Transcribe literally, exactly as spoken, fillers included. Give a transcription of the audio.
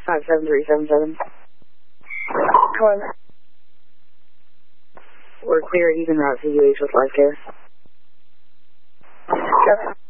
five seven three seven seven. Come on. We're clear, you can route to U H with life care. Seven.